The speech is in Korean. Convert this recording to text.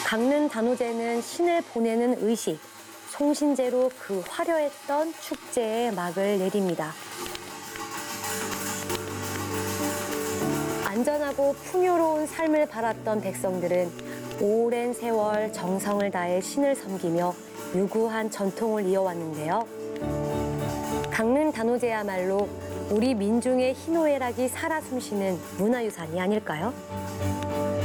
강릉 단오제는 신을 보내는 의식, 송신제로 그 화려했던 축제에 막을 내립니다. 안전하고 풍요로운 삶을 바랐던 백성들은 오랜 세월 정성을 다해 신을 섬기며 유구한 전통을 이어왔는데요. 강릉 단오제야말로 우리 민중의 희노애락이 살아 숨쉬는 문화유산이 아닐까요?